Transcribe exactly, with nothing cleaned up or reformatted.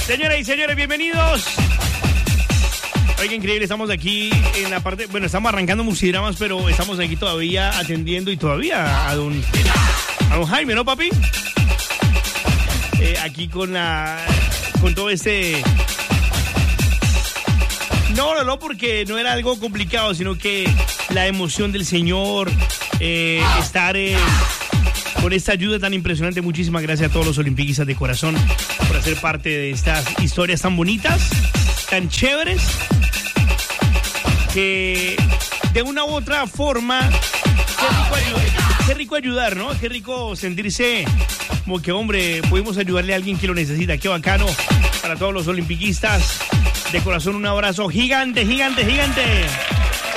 Señoras y señores, bienvenidos. Oiga, increíble, estamos aquí en la parte... Bueno, estamos arrancando Musidramas, pero estamos aquí todavía atendiendo y todavía a don, a don Jaime, ¿no, papi? Eh, aquí con la... con todo este... No, no, no, porque no era algo complicado, sino que la emoción del Señor, eh, estar eh, con esta ayuda tan impresionante. Muchísimas gracias a todos los olimpiquistas de corazón por hacer parte de estas historias tan bonitas, tan chéveres, que de una u otra forma, qué rico, ayudar, qué rico ayudar, ¿no? Qué rico sentirse como que, hombre, pudimos ayudarle a alguien que lo necesita. Qué bacano para todos los olimpiquistas. De corazón, un abrazo gigante, gigante, gigante.